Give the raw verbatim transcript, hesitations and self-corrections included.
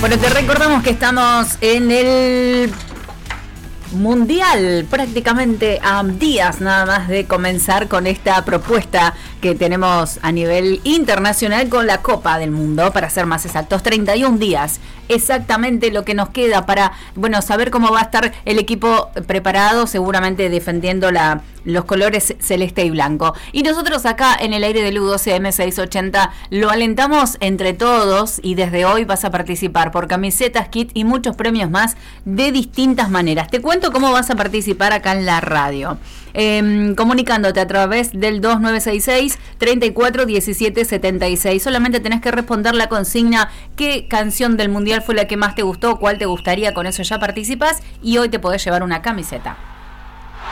Bueno, te recordamos que estamos en el Mundial, prácticamente a días nada más de comenzar con esta propuesta que tenemos a nivel internacional con la Copa del Mundo, para ser más exactos, treinta y un días, exactamente lo que nos queda para, bueno, saber cómo va a estar el equipo preparado, seguramente defendiendo la, los colores celeste y blanco. Y nosotros acá en el aire del U doce M seiscientos ochenta lo alentamos entre todos, y desde hoy vas a participar por camisetas, kit y muchos premios más de distintas maneras. Te cuento cómo vas a participar acá en la radio. Eh, comunicándote a través del dos nueve seis seis, treinta y cuatro diecisiete setenta y seis. Solamente tenés que responder la consigna: ¿qué canción del Mundial fue la que más te gustó? ¿Cuál te gustaría? Con eso ya participas y hoy te podés llevar una camiseta.